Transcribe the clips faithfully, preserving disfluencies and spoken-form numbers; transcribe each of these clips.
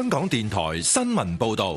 香港電台新聞報道。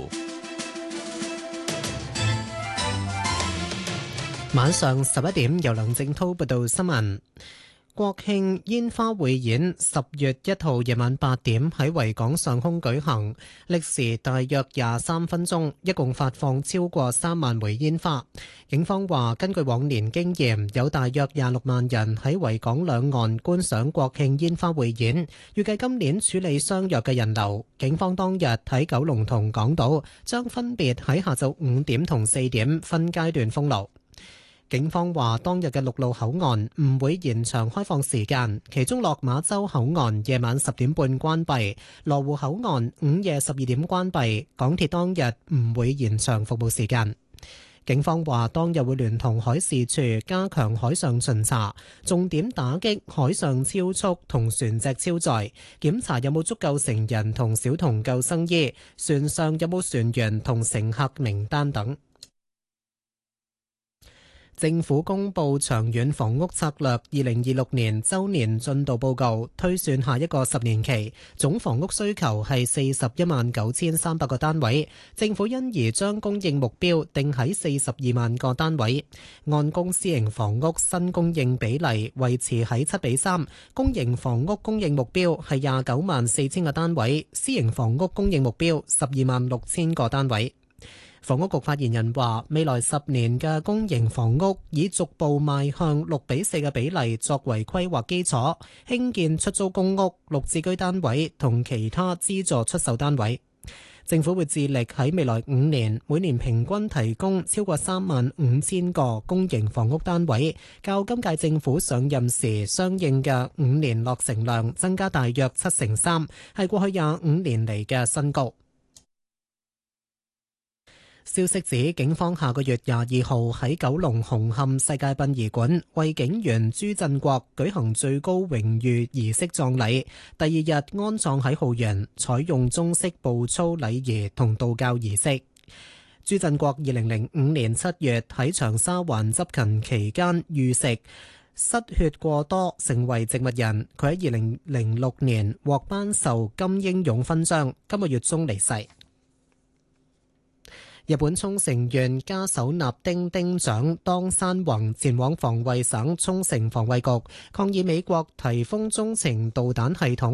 晚上十一點，由梁正滔報道新聞。國慶煙花匯演十月一號夜晚八點喺維港上空舉行，歷時大約廿三分鐘，一共發放超過三萬枚煙花。警方話，根據往年經驗，有大約廿六萬人喺維港兩岸觀賞國慶煙花匯演。預計今年處理相若嘅人流，警方當日喺九龍同港島將分別喺下晝五點同四點分階段封路。警方話，當日嘅陸路口岸唔會延長開放時間，其中落馬洲口岸夜晚十點半關閉，羅湖口岸午夜十二點關閉。港鐵當日唔會延長服務時間。警方話，當日會聯同海事處加強海上巡查，重點打擊海上超速同船隻超載，檢查有冇足夠成人同小童救生衣，船上有冇船員同乘客名單等。政府公布長遠房屋策略二零二六年周年進度報告，推算下一個十年期總房屋需求係四十一萬九千三百個單位。政府因而將供應目標定喺四十二萬個單位，按公私營房屋新供應比例維持喺七比三。公營房屋供應目標係廿九萬四千個單位，私營房屋供應目標十二萬六千個單位。房屋局發言人話，未來十年嘅公營房屋以逐步邁向六比四嘅比例作為規劃基礎，興建出租公屋、綠置居單位同其他資助出售單位。政府會致力喺未來五年每年平均提供超過三萬五千個公營房屋單位，較今屆政府上任時相應嘅五年落成量增加大約七成三，係過去廿五年嚟嘅新高。消息指，警方下個月廿二號喺九龍紅磡世界殯儀館為警員朱振國舉行最高榮譽儀式葬禮，第二日安葬喺浩園，採用中式步操禮儀同道教儀式。朱振國二零零五年七月喺長沙灣執勤期間遇食，失血過多，成為植物人。佢喺二零零六年獲頒授金英勇勳章，今個月中離世。日本沖繩縣加手納丁丁長當山宏前往防衛省沖繩防衛局抗議美國提供中程導彈系統